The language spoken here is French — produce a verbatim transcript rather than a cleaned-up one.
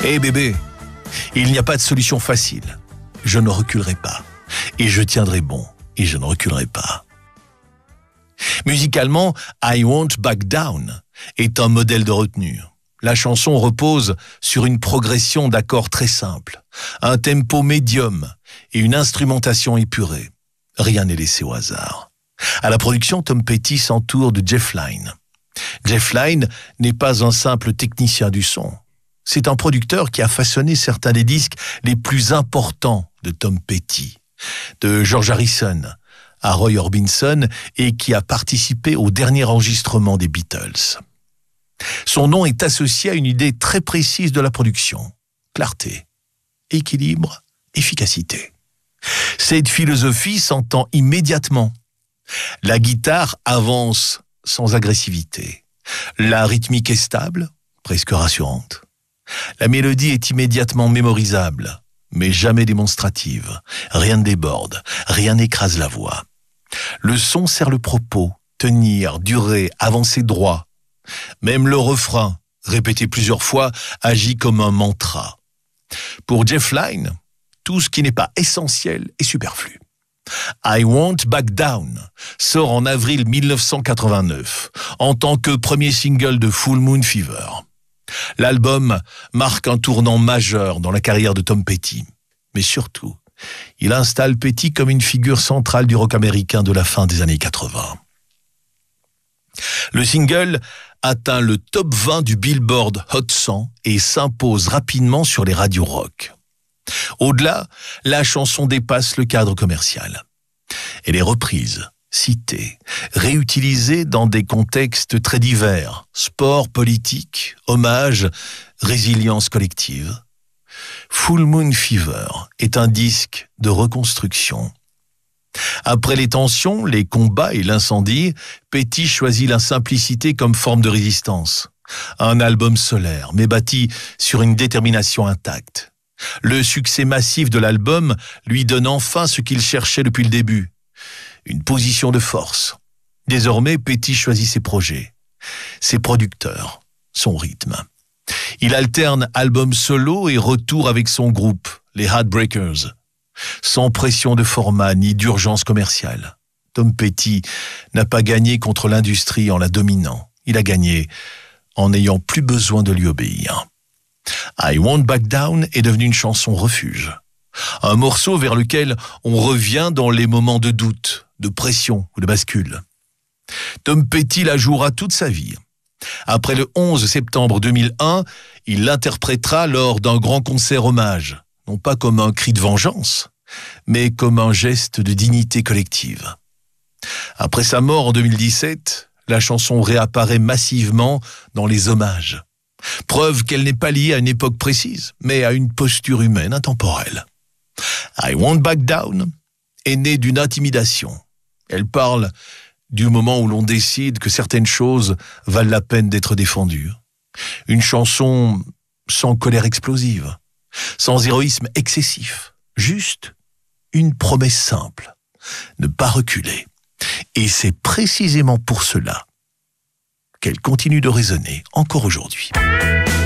Hé bébé, il n'y a pas de solution facile. Je ne reculerai pas. Et je tiendrai bon. Et je ne reculerai pas. Musicalement, I Won't Back Down est un modèle de retenue. La chanson repose sur une progression d'accords très simple, un tempo médium et une instrumentation épurée. Rien n'est laissé au hasard. À la production, Tom Petty s'entoure de Jeff Lynne. Jeff Lynne n'est pas un simple technicien du son. C'est un producteur qui a façonné certains des disques les plus importants de Tom Petty, de George Harrison à Roy Orbison, et qui a participé au dernier enregistrement des Beatles. Son nom est associé à une idée très précise de la production: clarté, équilibre, efficacité. Cette philosophie s'entend immédiatement. La guitare avance sans agressivité. La rythmique est stable, presque rassurante. La mélodie est immédiatement mémorisable, mais jamais démonstrative. Rien ne déborde, rien n'écrase la voix. Le son sert le propos, tenir, durer, avancer droit. Même le refrain, répété plusieurs fois, agit comme un mantra. Pour Jeff Lynne, tout ce qui n'est pas essentiel est superflu. I Won't Back Down sort en avril mille neuf cent quatre-vingt-neuf en tant que premier single de Full Moon Fever. L'album marque un tournant majeur dans la carrière de Tom Petty. Mais surtout, il installe Petty comme une figure centrale du rock américain de la fin des années quatre-vingts. Le single atteint le top vingt du Billboard Hot cent et s'impose rapidement sur les radios rock. Au-delà, la chanson dépasse le cadre commercial. Elle est reprise, citée, réutilisée dans des contextes très divers: sport, politique, hommage, résilience collective. Full Moon Fever est un disque de reconstruction. Après les tensions, les combats et l'incendie, Petty choisit la simplicité comme forme de résistance. Un album solaire, mais bâti sur une détermination intacte. Le succès massif de l'album lui donne enfin ce qu'il cherchait depuis le début: une position de force. Désormais, Petty choisit ses projets, ses producteurs, son rythme. Il alterne album solo et retour avec son groupe, les Heartbreakers. Sans pression de format ni d'urgence commerciale, Tom Petty n'a pas gagné contre l'industrie en la dominant. Il a gagné en n'ayant plus besoin de lui obéir. I Won't Back Down est devenu une chanson refuge. Un morceau vers lequel on revient dans les moments de doute, de pression ou de bascule. Tom Petty la jouera toute sa vie. Après le onze septembre deux mille un, il l'interprétera lors d'un grand concert hommage, non pas comme un cri de vengeance, mais comme un geste de dignité collective. Après sa mort en deux mille dix-sept, la chanson réapparaît massivement dans les hommages. Preuve qu'elle n'est pas liée à une époque précise, mais à une posture humaine intemporelle. I Won't Back Down est née d'une intimidation. Elle parle du moment où l'on décide que certaines choses valent la peine d'être défendues. Une chanson sans colère explosive, sans héroïsme excessif, juste une promesse simple: ne pas reculer. Et c'est précisément pour cela qu'elle continue de résonner encore aujourd'hui.